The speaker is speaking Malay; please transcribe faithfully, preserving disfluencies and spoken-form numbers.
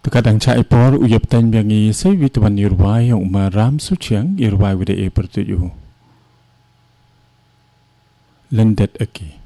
Terkadang cak ipor uyap tan biangi say wituan irwai yang umaram suciang irwai wida e pertuju. Lendet eki.